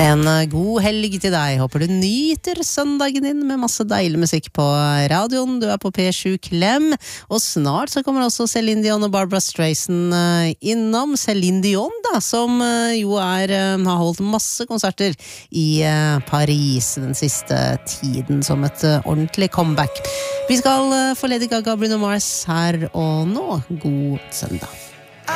En god helg til deg. Håper du nyter søndagen din med masse deilig musikk på radioen. Du på P7 Klem, og snart så kommer også Celine Dion og Barbara Streisand innom. Celine Dion da, som jo har holdt masse konserter i Paris den siste tiden som et ordentlig comeback. Vi skal få Lady Gaga, Bruno Mars her og nå. God søndag.